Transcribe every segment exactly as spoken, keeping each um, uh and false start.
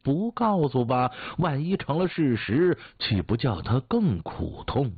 不告诉吧，万一成了事实，岂不叫他更苦痛？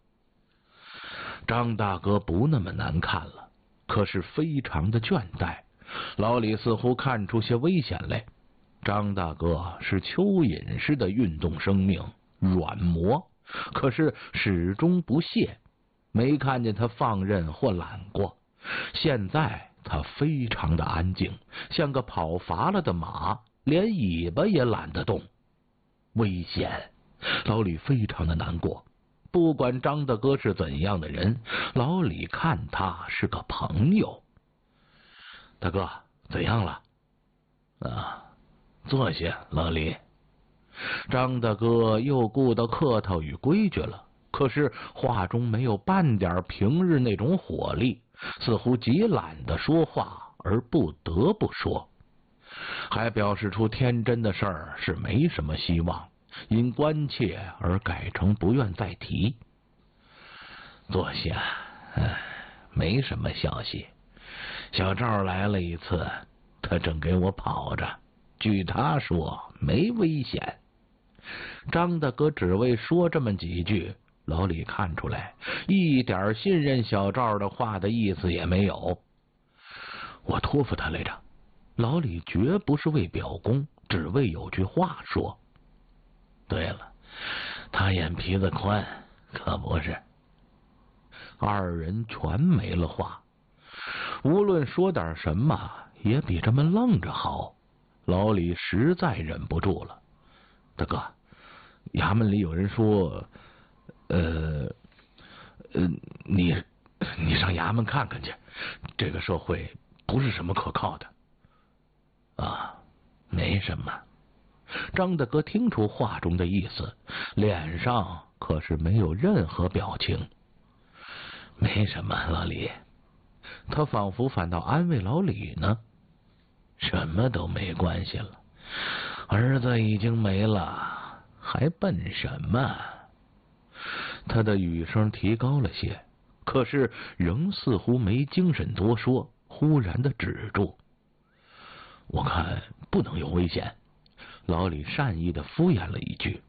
张大哥不那么难看了，可是非常的倦怠。老李似乎看出些危险来。张大哥是蚯蚓似的运动生命，软磨，可是始终不懈，没看见他放任或懒过。现在他非常的安静，像个跑乏了的马，连尾巴也懒得动。危险！老李非常的难过。不管张大哥是怎样的人，老李看他是个朋友。大哥，怎样了？啊，坐下，老李。张大哥又顾到客套与规矩了，可是话中没有半点平日那种火力，似乎极懒得说话而不得不说，还表示出天真的事儿是没什么希望，因关切而改成不愿再提。坐下，唉，没什么消息。小赵来了一次，他正给我跑着，据他说没危险。张大哥只为说这么几句，老李看出来一点信任小赵的话的意思也没有。我托付他来着。老李绝不是为表功，只为有句话说。对了，他眼皮子宽，可不是。二人全没了话，无论说点什么也比这么愣着好。老李实在忍不住了。大哥，衙门里有人说，呃呃，你你上衙门看看去，这个社会不是什么可靠的。啊，没什么。张大哥听出话中的意思，脸上可是没有任何表情。没什么，老李。他仿佛反倒安慰老李呢。什么都没关系了，儿子已经没了，还笨什么？他的语声提高了些，可是仍似乎没精神多说，忽然的止住。我看不能有危险。老李善意的敷衍了一句。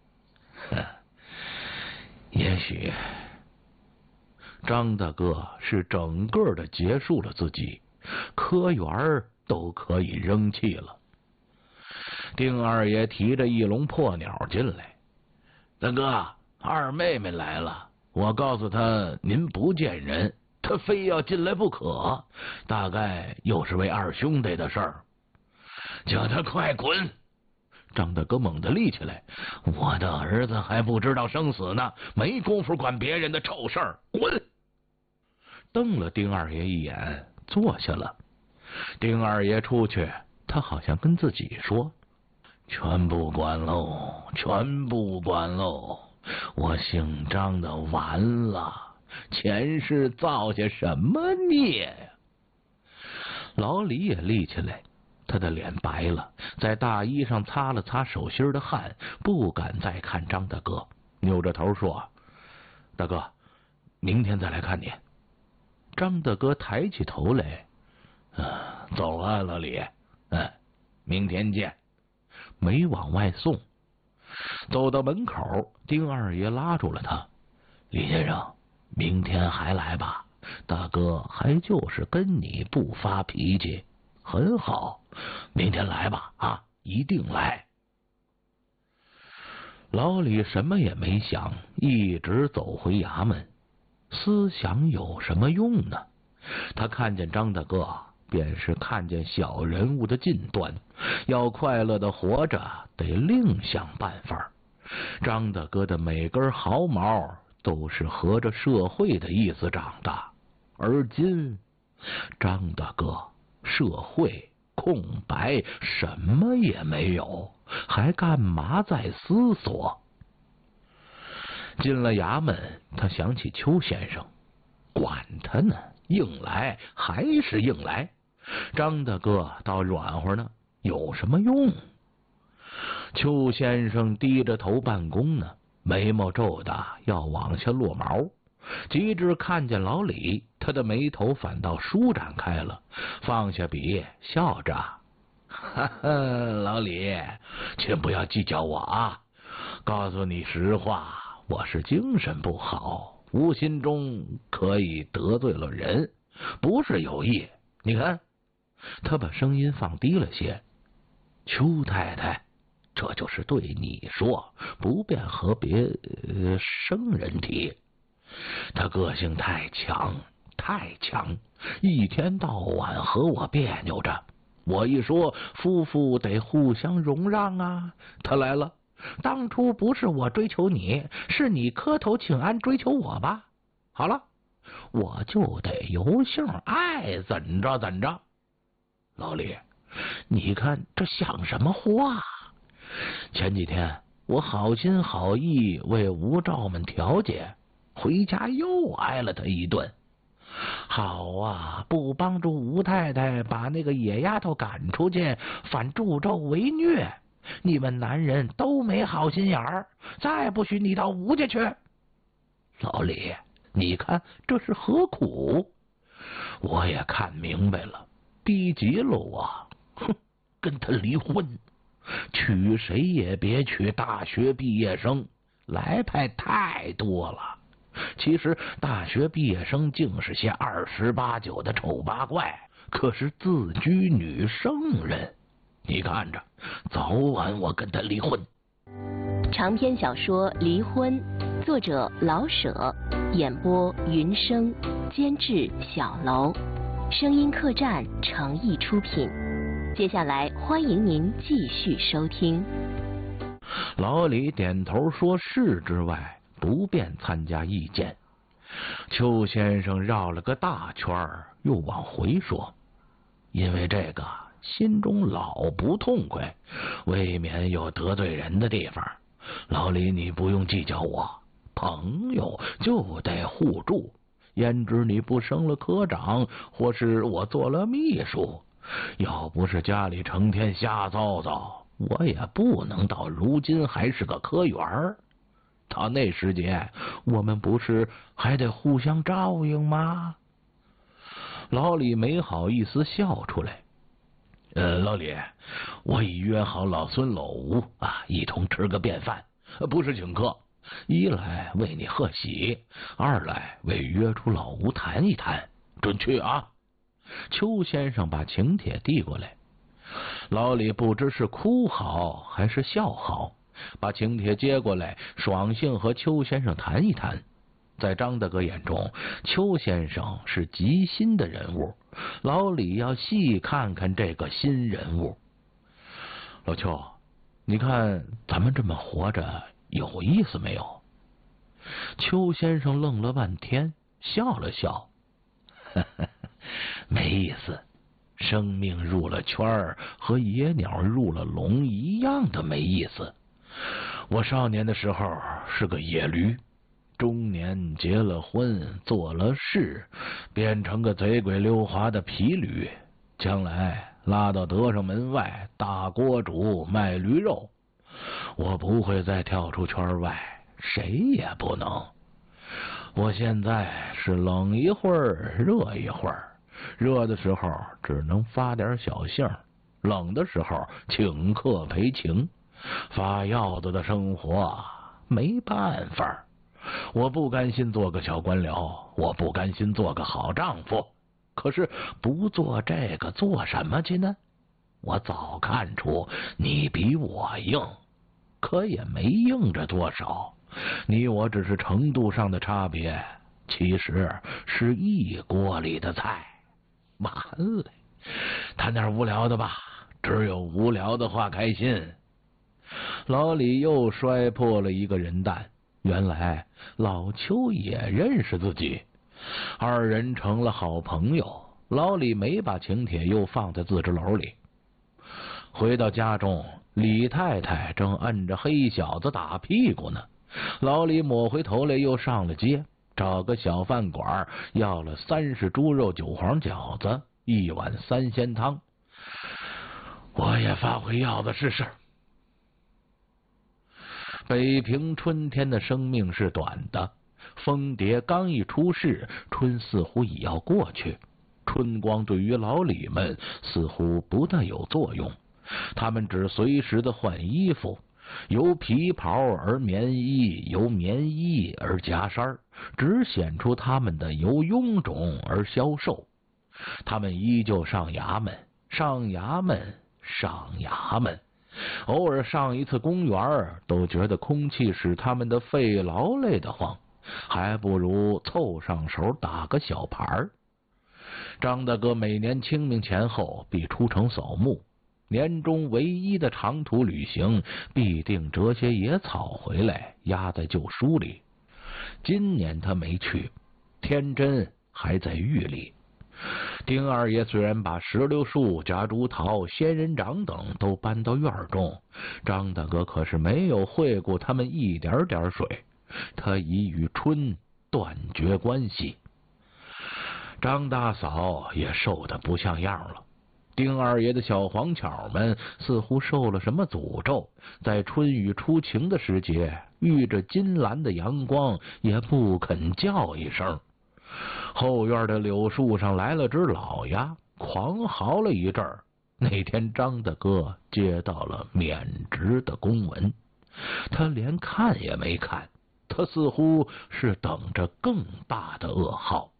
也许。张大哥是整个的结束了自己，科员都可以扔弃了。丁二爷提着一笼破鸟进来。大哥，二妹妹来了，我告诉她您不见人，她非要进来不可，大概又是为二兄弟的事儿。叫他快滚！张大哥猛地立起来，我的儿子还不知道生死呢，没工夫管别人的臭事儿，滚！瞪了丁二爷一眼，坐下了。丁二爷出去，他好像跟自己说，全不管喽，全不管喽，我姓张的完了，前世造下什么孽呀？老李也立起来，他的脸白了，在大衣上擦了擦手心的汗，不敢再看张大哥，扭着头说，大哥，明天再来看你。张大哥抬起头来，啊，走啊，老李，嗯，明天见。没往外送。走到门口，丁二爷拉住了他，李先生，明天还来吧，大哥还就是跟你不发脾气，很好，明天来吧，啊，一定来。老李什么也没想，一直走回衙门。思想有什么用呢？他看见张大哥，便是看见小人物的近端，要快乐的活着，得另想办法。张大哥的每根毫毛都是合着社会的意思长大，而今张大哥社会空白，什么也没有，还干嘛在思索？进了衙门，他想起邱先生，管他呢，硬来还是硬来。张大哥倒软和呢，有什么用？邱先生低着头办公呢，眉毛皱的要往下落毛。及至看见老李，他的眉头反倒舒展开了，放下笔，笑着：“ 哈哈，老李，请不要计较我啊！告诉你实话，我是精神不好，无心中可以得罪了人，不是有意。你看，他把声音放低了些。邱太太，这就是对你说，不便和别、呃、生人提。他个性太强，太强，一天到晚和我别扭着。我一说夫妇得互相容让啊，他来了。当初不是我追求你，是你磕头请安追求我吧？好了，我就得由性，爱怎着怎着。老李，你看这像什么话？前几天我好心好意为吴兆们调解，回家又挨了他一顿。好啊，不帮助吴太太把那个野丫头赶出去，反助纣为虐。你们男人都没好心眼儿，再不许你到吴家去。老李，你看这是何苦？我也看明白了，逼急了我，哼，跟他离婚，娶谁也别娶大学毕业生，来派太多了。其实大学毕业生竟是些二十八九的丑八怪，可是自居女圣人。你看着，早晚我跟他离婚。 长篇小说《离婚》，作者老舍，演播云生，监制小楼，声音客栈诚意出品。接下来欢迎您继续收听。 老李点头说是之外，不便参加意见。邱先生绕了个大圈儿，又往回说，因为这个心中老不痛快，未免有得罪人的地方。老李，你不用计较我，朋友就得互助。焉知你不升了科长，或是我做了秘书，要不是家里成天瞎糟糟，我也不能到如今还是个科员儿。到那时节，我们不是还得互相照应吗？老李没好意思笑出来。呃，老李，我已约好老孙老吴啊，一同吃个便饭，不是请客，一来为你贺喜，二来为约出老吴谈一谈，准去啊！邱先生把请帖递过来，老李不知是哭好还是笑好，把请帖接过来，爽性和邱先生谈一谈。在张大哥眼中，邱先生是极新的人物，老李要细看看这个新人物。老邱，你看咱们这么活着有意思没有？邱先生愣了半天，笑了笑，呵呵，没意思。生命入了圈儿，和野鸟入了笼一样的没意思。我少年的时候是个野驴，中年结了婚，做了事，变成个贼鬼溜滑的皮驴，将来拉到德胜门外大锅煮卖驴肉。我不会再跳出圈外，谁也不能。我现在是冷一会儿热一会儿，热的时候只能发点小性，冷的时候请客陪情，发药子的生活没办法。我不甘心做个小官僚，我不甘心做个好丈夫，可是不做这个做什么去呢？我早看出你比我硬，可也没硬着多少。你我只是程度上的差别，其实是一锅里的菜。完了，谈点无聊的吧，只有无聊的话开心。老李又摔破了一个人蛋，原来老邱也认识自己，二人成了好朋友。老李没把请帖又放在自制篓里。回到家中，李太太正摁着黑小子打屁股呢。老李抹回头来，又上了街，找个小饭馆要了三十猪肉韭黄饺子，一碗三鲜汤。我也发回药子试试。北平春天的生命是短的，蜂蝶刚一出世，春似乎已要过去。 春光对于老李们似乎不大有作用，他们只随时的换衣服，由皮袍而棉衣，由棉衣而袈裟，只显出他们的由臃肿而消瘦。他们依旧上衙门，上衙门，上衙门，偶尔上一次公园，都觉得空气使他们的肺劳累得慌，还不如凑上手打个小牌儿。张大哥每年清明前后必出城扫墓，年中唯一的长途旅行必定折些野草回来压在旧书里。今年他没去，天真还在狱里。丁二爷虽然把石榴树、夹竹桃、仙人掌等都搬到院中，张大哥可是没有惠顾他们一点点水，他已与春断绝关系。张大嫂也瘦得不像样了，丁二爷的小黄巧们似乎受了什么诅咒，在春雨初晴的时节，遇着金蓝的阳光也不肯叫一声。后院的柳树上来了只老鸭，狂嚎了一阵儿。那天张大哥接到了免职的公文，他连看也没看，他似乎是等着更大的噩耗。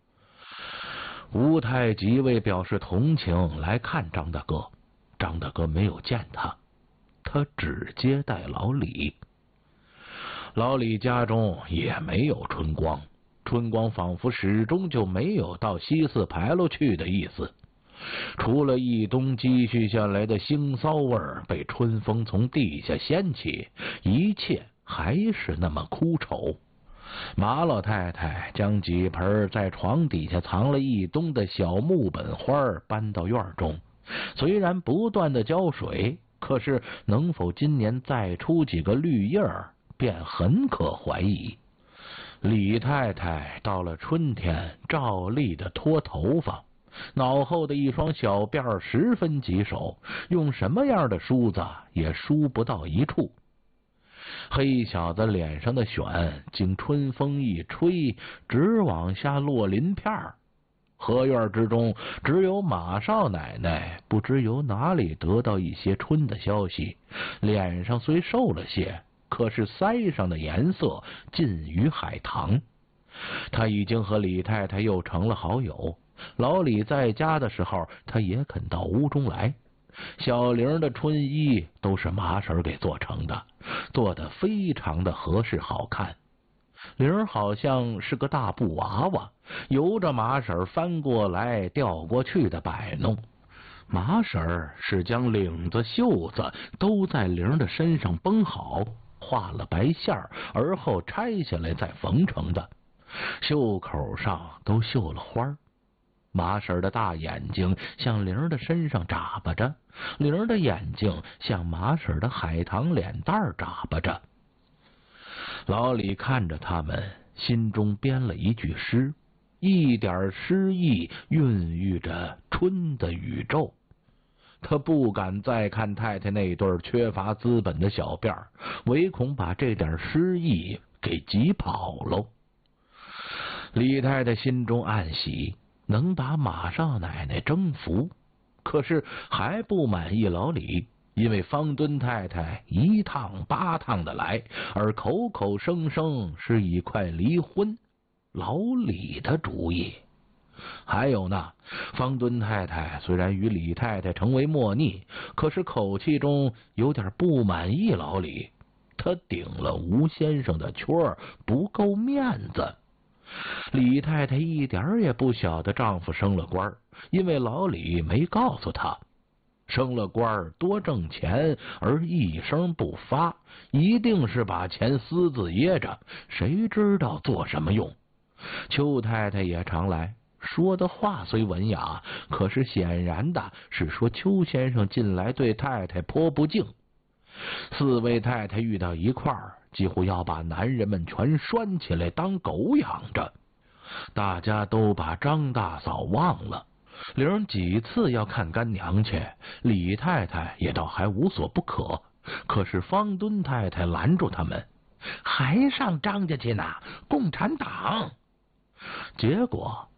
吴太极为表示同情来看张大哥，张大哥没有见他，他只接待老李。老李家中也没有春光，春光仿佛始终就没有到西四牌楼去的意思，除了一冬积蓄下来的腥臊味儿被春风从地下掀起，一切还是那么枯丑。马老太太将几盆在床底下藏了一冬的小木本花搬到院中，虽然不断的浇水，可是能否今年再出几个绿叶儿，便很可怀疑。李太太到了春天照例的脱头发，脑后的一双小辫十分棘手，用什么样的梳子也梳不到一处。黑小子脸上的癣经春风一吹，直往下落鳞片儿。合院之中，只有马少奶奶不知由哪里得到一些春的消息，脸上虽瘦了些，可是腮上的颜色近于海棠。他已经和李太太又成了好友，老李在家的时候，他也肯到屋中来。小玲的春衣都是麻绳给做成的，做得非常的合适好看。玲好像是个大布娃娃，由着麻绳翻过来调过去的摆弄。麻绳是将领子袖子都在玲的身上绷好，画了白线，而后拆下来再缝成的，袖口上都绣了花。麻婶的大眼睛向玲的身上眨巴着，玲的眼睛向麻婶的海棠脸蛋眨巴着。老李看着他们，心中编了一句诗，一点诗意孕育着春的宇宙。他不敢再看太太那对缺乏资本的小辫儿，唯恐把这点诗意给挤跑喽。李太太心中暗喜，能把马少奶奶征服，可是还不满意老李，因为方敦太太一趟八趟的来，而口口声声是一块离婚，老李的主意。还有呢，方敦太太虽然与李太太成为莫逆，可是口气中有点不满意老李，他顶了吴先生的圈儿，不够面子。李太太一点也不晓得丈夫升了官，因为老李没告诉她，升了官多挣钱而一声不发，一定是把钱私自掖着，谁知道做什么用。邱太太也常来，说的话虽文雅，可是显然的是说邱先生近来对太太颇不敬。四位太太遇到一块儿，几乎要把男人们全拴起来当狗养着。大家都把张大嫂忘了，玲几次要看干娘去，李太太也倒还无所不可，可是方敦太太拦住他们，还上张家去呢，共产党。结果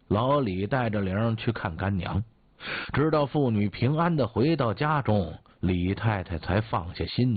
老李带着玲去看干娘，直到父女平安的回到家中，李太太才放下心